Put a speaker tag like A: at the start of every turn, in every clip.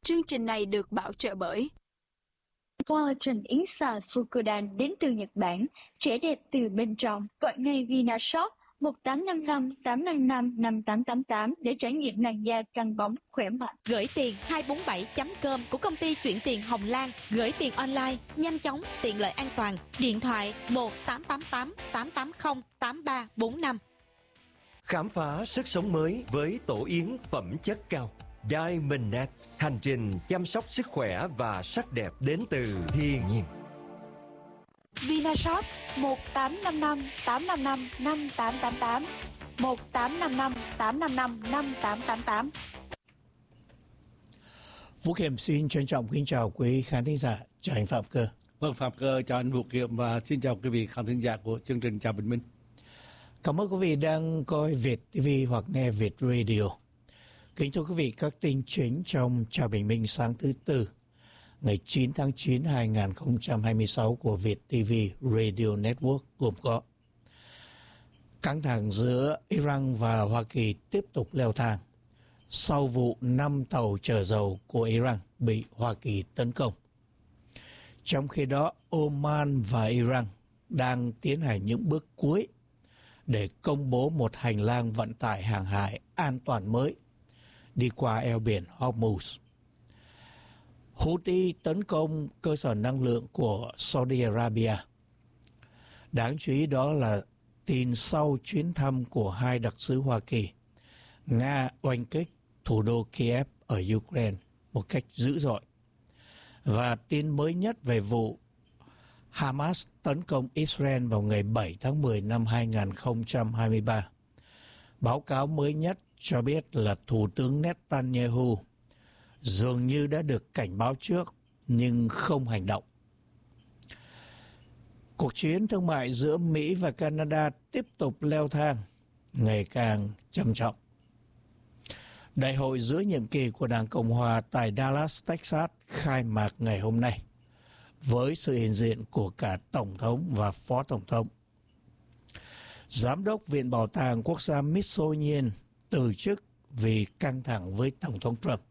A: Chương trình này được bảo trợ bởi
B: Collagen Inside Fukudan đến từ Nhật Bản, trẻ đẹp từ bên trong. Gọi ngay Vinashop 1855 855 5888 để trải nghiệm làn da căng bóng khỏe mạnh.
C: Gửi tiền 247.com của công ty chuyển tiền Hồng Lan. Gửi tiền online, nhanh chóng, tiện lợi, an toàn. Điện thoại 1888 880 8345.
D: Khám phá sức sống mới với tổ yến phẩm chất cao Diamondnet, hành trình chăm sóc sức khỏe và sắc đẹp đến từ thiên nhiên.
A: Vinashop 1855 855 5888 1855 855 5888.
E: Vũ Kiểm xin trân trọng kính chào quý khán thính giả. Chào anh Phạm Cơ.
F: Vâng, Phạm Cơ chào anh Vũ Kiểm và xin chào quý vị khán thính giả của chương trình Chào Bình Minh.
E: Cảm ơn quý vị đang coi Việt TV hoặc nghe Việt Radio. Kính thưa quý vị, các tin chính trong Chào Bình Minh sáng thứ Tư, ngày 9 tháng 9 2026 của Việt TV Radio Network gồm có: căng thẳng giữa Iran và Hoa Kỳ tiếp tục leo thang sau vụ 5 tàu chở dầu của Iran bị Hoa Kỳ tấn công. Trong khi đó, Oman và Iran đang tiến hành những bước cuối để công bố một hành lang vận tải hàng hải an toàn mới đi qua eo biển Hormuz. Houthi tấn công cơ sở năng lượng của Saudi Arabia. Đáng chú ý đó là tin sau chuyến thăm của hai đặc sứ Hoa Kỳ, Nga oanh kích thủ đô Kiev ở Ukraine một cách dữ dội. Và tin mới nhất về vụ Hamas tấn công Israel vào ngày 7 tháng 10 năm 2023. Báo cáo mới nhất cho biết là Thủ tướng Netanyahu dường như đã được cảnh báo trước nhưng không hành động. Cuộc chiến thương mại giữa Mỹ và Canada tiếp tục leo thang, ngày càng trầm trọng. Đại hội giữa nhiệm kỳ của Đảng Cộng Hòa tại Dallas, Texas khai mạc ngày hôm nay với sự hiện diện của cả Tổng thống và Phó Tổng thống. Giám đốc Viện Bảo tàng Quốc gia Smithsonian từ chức vì căng thẳng với Tổng thống Trump.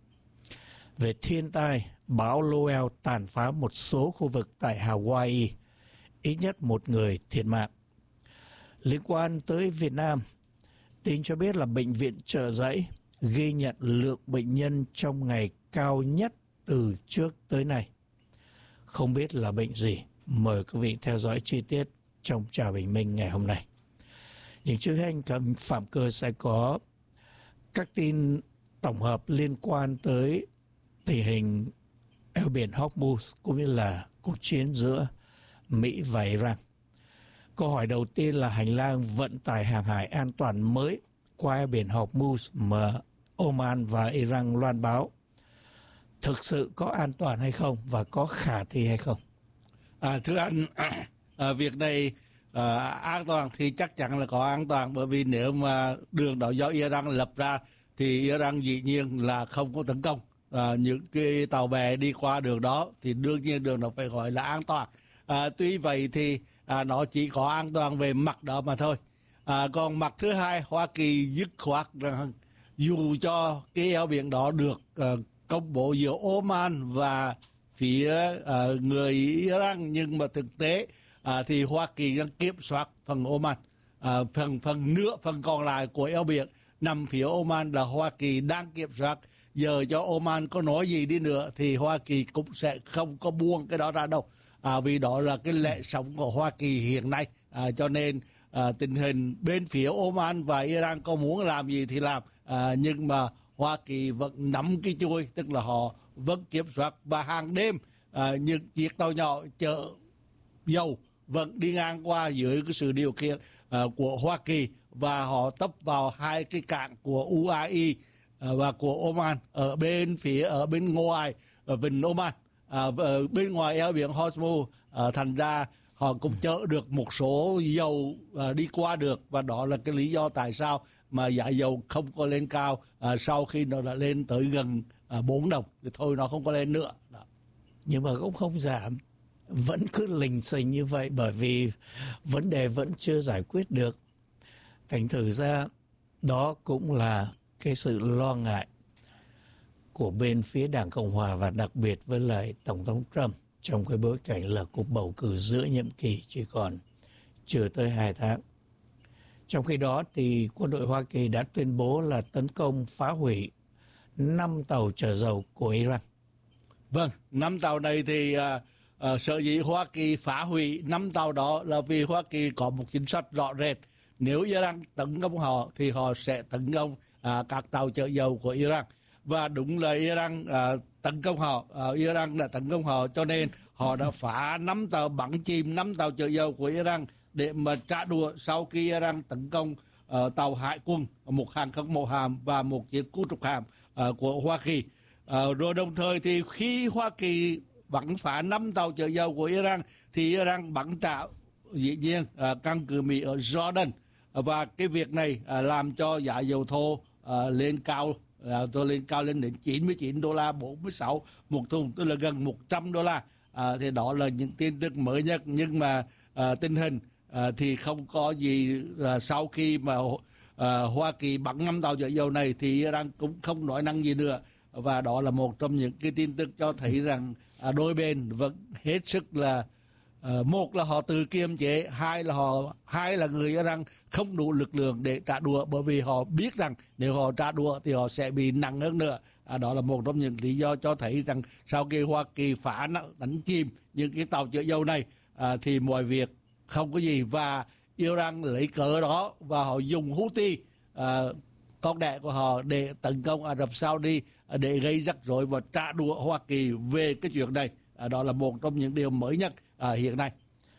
E: Về thiên tai, bão Noel tàn phá một số khu vực tại Hawaii, ít nhất một người thiệt mạng. Liên quan tới Việt Nam, tin cho biết là Bệnh viện Chợ Giấy ghi nhận lượng bệnh nhân trong ngày cao nhất từ trước tới nay. Không biết là bệnh gì? Mời quý vị theo dõi chi tiết trong Chào Bình Minh ngày hôm nay. Nhưng trước hết anh Phạm Cơ sẽ có các tin tổng hợp liên quan tới tình hình eo biển Hormuz cũng như là cuộc chiến giữa Mỹ và Iran. Câu hỏi đầu tiên là hành lang vận tải hàng hải an toàn mới qua eo biển Hormuz mà Oman và Iran loan báo thực sự có an toàn hay không và có khả thi hay không?
F: Thưa anh, việc này an toàn thì chắc chắn là có an toàn, bởi vì nếu mà đường đó do Iran lập ra thì Iran dĩ nhiên là không có tấn công những cái tàu bè đi qua đường đó, thì đương nhiên đường đó phải gọi là an toàn. Tuy vậy thì nó chỉ có an toàn về mặt đó mà thôi. Còn mặt thứ hai, Hoa Kỳ dứt khoát rằng dù cho cái eo biển đó được công bố giữa Oman và phía người Iran, nhưng mà thực tế thì Hoa Kỳ đang kiểm soát phần Oman, phần còn lại của eo biển nằm phía Oman là Hoa Kỳ đang kiểm soát. Giờ cho Oman có nói gì đi nữa thì Hoa Kỳ cũng sẽ không có buông cái đó ra đâu, vì đó là cái lẽ sống của Hoa Kỳ hiện nay. Cho nên tình hình bên phía Oman và Iran có muốn làm gì thì làm, nhưng mà Hoa Kỳ vẫn nắm cái chuôi, tức là họ vẫn kiểm soát. Và hàng đêm những chiếc tàu nhỏ chở dầu vẫn đi ngang qua dưới cái sự điều khiển của Hoa Kỳ, và họ tấp vào hai cái cảng của UAE và của Oman ở bên ngoài ở vịnh Oman, ở bên ngoài eo biển Hormuz. Thành ra họ cũng chở được một số dầu đi qua được, và đó là cái lý do tại sao mà giá dầu không có lên cao sau khi nó đã lên tới gần 4 đồng thì thôi nó không có lên nữa đó.
E: Nhưng mà cũng không giảm, vẫn cứ lình xình như vậy, bởi vì vấn đề vẫn chưa giải quyết được. Thành thử ra đó cũng là cái sự lo ngại của bên phía Đảng Cộng Hòa và đặc biệt với lại Tổng thống Trump trong cái bối cảnh là cuộc bầu cử giữa nhiệm kỳ chỉ còn chưa tới 2 tháng. Trong khi đó thì quân đội Hoa Kỳ đã tuyên bố là tấn công phá hủy 5 tàu chở dầu của Iran.
F: Vâng, 5 tàu này thì sở dĩ Hoa Kỳ phá hủy 5 tàu đó là vì Hoa Kỳ có một chính sách rõ rệt. Nếu Iran tấn công họ thì họ sẽ tấn công các tàu chở dầu của Iran. Và đúng là Iran tấn công họ, Iran đã tấn công họ, cho nên họ đã phá 5 tàu bắn chìm 5 tàu chở dầu của Iran để mà trả đũa sau khi Iran tấn công tàu hải quân, một hàng không mẫu hạm và một chiếc khu trục hạm của Hoa Kỳ. Rồi đồng thời thì khi Hoa Kỳ bắn phá 5 tàu chở dầu của Iran thì Iran bắn trả dĩ nhiên căn cứ Mỹ ở Jordan, và cái việc này làm cho giá dầu thô lên cao lên đến 99 đô la 46 một thùng, tức là gần 100 đô la. Thì đó là những tin tức mới nhất, nhưng mà tình hình thì không có gì. Sau khi mà Hoa Kỳ bắn 5 tàu chở dầu này thì Iran cũng không nói năng gì nữa, và đó là một trong những cái tin tức cho thấy rằng đôi bên vẫn hết sức là một là họ tự kiềm chế, hai là người Iran không đủ lực lượng để trả đũa, bởi vì họ biết rằng nếu họ trả đũa thì họ sẽ bị nặng hơn nữa. Đó là một trong những lý do cho thấy rằng sau khi Hoa Kỳ phá đánh chìm những cái tàu chở dầu này thì mọi việc không có gì, và Iran lấy cớ đó và họ dùng Houthi con đẻ của họ để tấn công Ả Rập Saudi để gây rắc rối và trả đũa Hoa Kỳ về cái chuyện này. Đó là một trong những điều mới nhất hiện nay.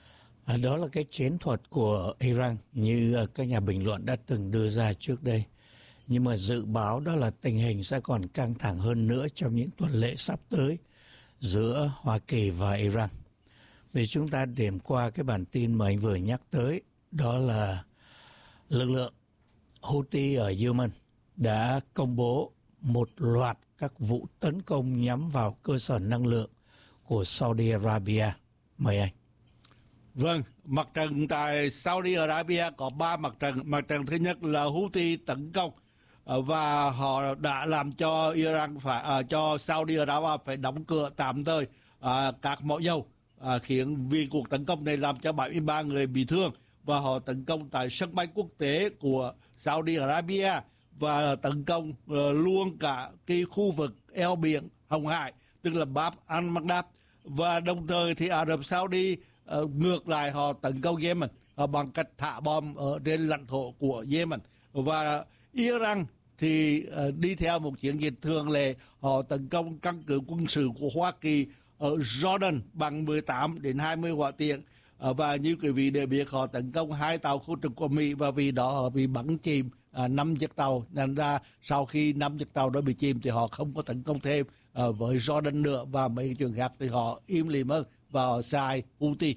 E: Đó là cái chiến thuật của Iran như các nhà bình luận đã từng đưa ra trước đây. Nhưng mà dự báo đó là tình hình sẽ còn căng thẳng hơn nữa trong những tuần lễ sắp tới giữa Hoa Kỳ và Iran. Vì chúng ta điểm qua cái bản tin mà anh vừa nhắc tới, đó là lực lượng Houthi ở Yemen đã công bố một loạt các vụ tấn công nhắm vào cơ sở năng lượng của Saudi Arabia. Mời anh.
F: Vâng, mặt trận tại Saudi Arabia có 3 mặt trận. Mặt trận thứ nhất là Houthi tấn công và họ đã làm cho Iran cho Saudi Arabia phải đóng cửa tạm thời các mỏ dầu, khiến vì cuộc tấn công này làm cho 73 người bị thương, và họ tấn công tại sân bay quốc tế của Saudi Arabia và tấn công luôn cả cái khu vực eo biển Hồng Hải, tức là Bab al-Mandab. Và đồng thời thì Ả Rập Saudi ngược lại họ tấn công Yemen bằng cách thả bom ở trên lãnh thổ của Yemen. Và Iran thì đi theo một chiến dịch thường lệ, họ tấn công căn cứ quân sự của Hoa Kỳ ở Jordan bằng 18 đến 20 hỏa tiễn. Và như quý vị đều biết, họ tấn công 2 tàu khu trục của Mỹ và vì đó họ bị bắn chìm 5 chiếc tàu. Nên ra sau khi 5 chiếc tàu đó bị chìm thì họ không có tấn công thêm với Jordan nữa, và mấy cái chuyện khác thì họ im lìm hơn và họ xài Houthi.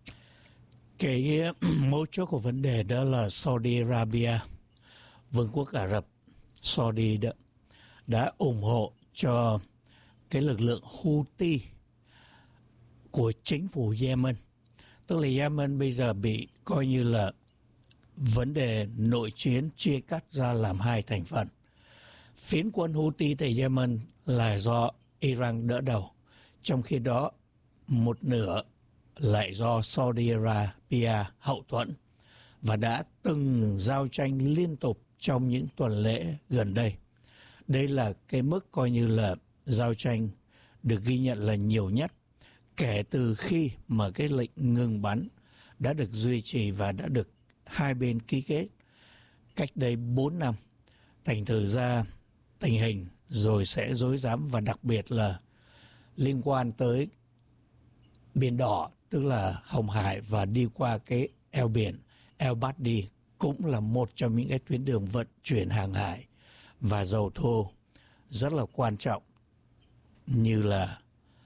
E: Cái mấu chốt của vấn đề đó là Saudi Arabia, Vương quốc Ả Rập Saudi đã ủng hộ cho cái lực lượng Houthi của chính phủ Yemen. Tức là Yemen bây giờ bị coi như là vấn đề nội chiến chia cắt ra làm 2 thành phần. Phiến quân Houthi tại Yemen là do Iran đỡ đầu, trong khi đó một nửa lại do Saudi Arabia hậu thuẫn, và đã từng giao tranh liên tục trong những tuần lễ gần đây. Đây là cái mức coi như là giao tranh được ghi nhận là nhiều nhất kể từ khi mà cái lệnh ngừng bắn đã được duy trì và đã được hai bên ký kết cách đây 4 năm. Thành thử ra tình hình rồi sẽ rối rắm, và đặc biệt là liên quan tới Biển Đỏ, tức là Hồng Hải và đi qua cái eo biển El Badi, cũng là một trong những cái tuyến đường vận chuyển hàng hải và dầu thô rất là quan trọng như là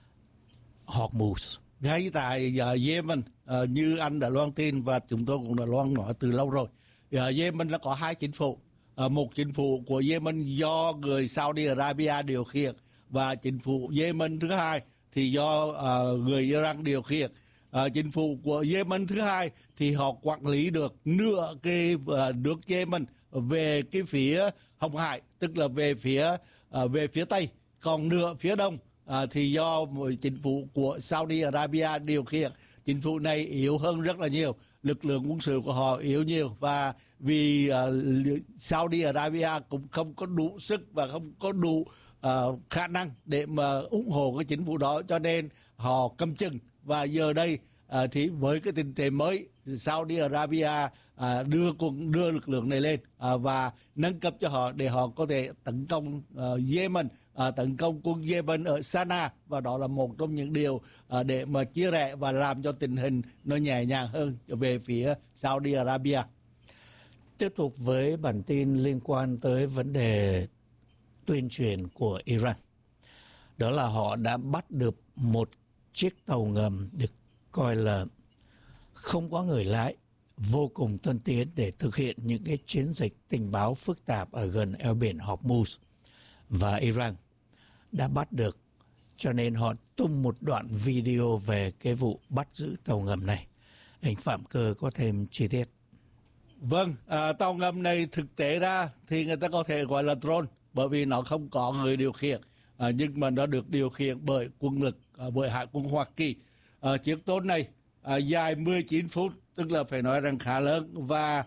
E: Hormuz.
F: Ngay tại Yemen, như anh đã loan tin và chúng tôi cũng đã loan nói từ lâu rồi, Yemen là có 2 chính phủ. Một chính phủ của Yemen do người Saudi Arabia điều khiển, và chính phủ Yemen thứ hai thì do người Iran điều khiển. Chính phủ của Yemen thứ hai thì họ quản lý được nửa cái nước Yemen về cái phía Hồng Hải, tức là về phía Tây. Còn nửa phía đông thì do một chính phủ của Saudi Arabia điều khiển. Chính phủ này yếu hơn rất là nhiều, lực lượng quân sự của họ yếu nhiều, và vì Saudi Arabia cũng không có đủ sức và không có đủ khả năng để mà ủng hộ cái chính phủ đó, cho nên họ cầm chừng. Và giờ đây thì với cái tình thế mới, Saudi Arabia đưa lực lượng này lên và nâng cấp cho họ để họ có thể tấn công Yemen, tấn công quân Yemen ở Sana, và đó là một trong những điều để mà chia rẽ và làm cho tình hình nó nhẹ nhàng hơn về phía Saudi Arabia.
E: Tiếp tục với bản tin liên quan tới vấn đề tuyên truyền của Iran. Đó là họ đã bắt được một chiếc tàu ngầm được coi là không có người lái, vô cùng tân tiến để thực hiện những cái chiến dịch tình báo phức tạp ở gần eo biển Hormuz. Và Iran đã bắt được, cho nên họ tung một đoạn video về cái vụ bắt giữ tàu ngầm này. Anh Phạm Cơ có thêm chi tiết.
F: Vâng, tàu ngầm này thực tế ra thì người ta có thể gọi là drone, bởi vì nó không có người điều khiển, nhưng mà nó được điều khiển bởi quân lực, bởi Hải quân Hoa Kỳ. Chiếc drone này dài 19 phút, tức là phải nói rằng khá lớn, và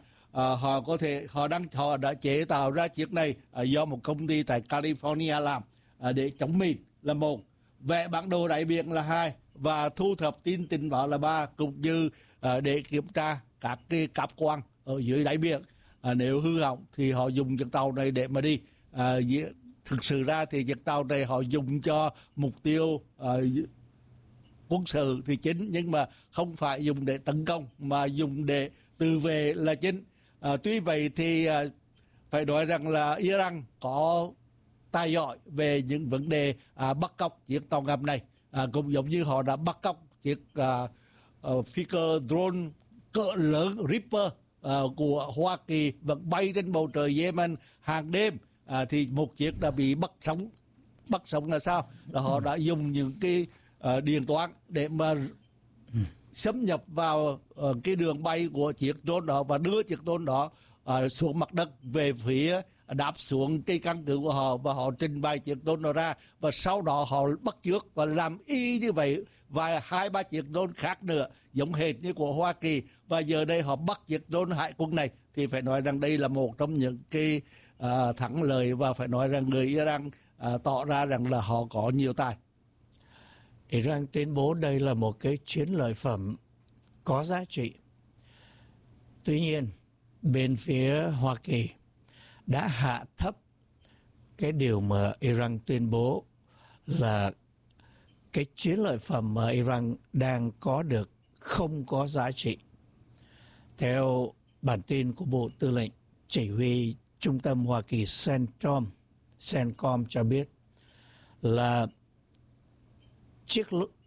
F: họ đã chế tạo ra chiếc này do một công ty tại California làm để chống mìn là một, vẽ bản đồ đáy biển là hai, và thu thập tin tình báo là ba, cũng như để kiểm tra các cái cáp quang ở dưới đáy biển. Nếu hư hỏng thì họ dùng chiếc tàu này để mà đi. Thực sự ra thì chiếc tàu này họ dùng cho mục tiêu quân sự thì chính, nhưng mà không phải dùng để tấn công mà dùng để tự vệ là chính. Tuy vậy thì phải nói rằng là Iran có tài giỏi về những vấn đề bắt cóc chiếc tàu ngầm này, cũng giống như họ đã bắt cóc chiếc phi cơ drone cỡ lớn Reaper của Hoa Kỳ vẫn bay trên bầu trời Yemen hàng đêm. Thì một chiếc đã bị bắt sống là sao? Họ đã dùng những cái điện toán để mà xâm nhập vào cái đường bay của chiếc drone đó và đưa chiếc drone đó xuống mặt đất về phía đáp xuống cái căn cứ của họ, và họ trình bày chiếc drone đó ra, và sau đó họ bắt chước và làm y như vậy và 2-3 chiếc drone khác nữa giống hệt như của Hoa Kỳ, và giờ đây họ bắt chiếc drone hải quân này. Thì phải nói rằng đây là một trong những cái thắng lợi, và phải nói rằng người Iran tỏ ra rằng là họ có nhiều tài.
E: Iran tuyên bố đây là một cái chiến lợi phẩm có giá trị. Tuy nhiên, bên phía Hoa Kỳ đã hạ thấp cái điều mà Iran tuyên bố là cái chiến lợi phẩm mà Iran đang có được không có giá trị. Theo bản tin của Bộ Tư lệnh Chỉ huy Trung tâm Hoa Kỳ CENTCOM cho biết là chiếc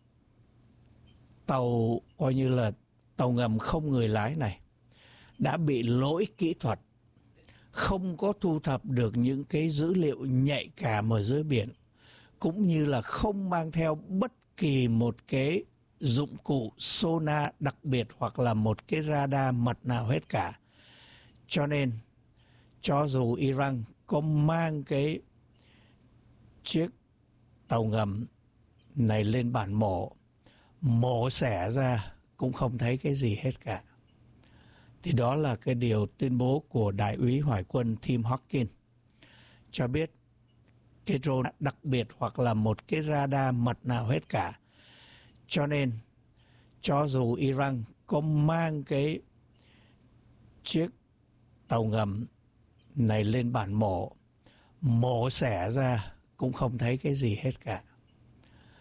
E: tàu coi như là tàu ngầm không người lái này đã bị lỗi kỹ thuật, không có thu thập được những cái dữ liệu nhạy cảm ở dưới biển, cũng như là không mang theo bất kỳ một cái dụng cụ sonar đặc biệt hoặc là một cái radar mật nào hết cả. Cho nên cho dù Iran có mang cái chiếc tàu ngầm này lên bản mổ xẻ ra cũng không thấy cái gì hết cả. Thì đó là cái điều tuyên bố của Đại úy Hải quân Tim Hawkins, cho biết cái drone đặc biệt hoặc là một cái radar mật nào hết cả. Cho nên cho dù Iran có mang cái chiếc tàu ngầm này lên bản mổ xẻ ra cũng không thấy cái gì hết cả.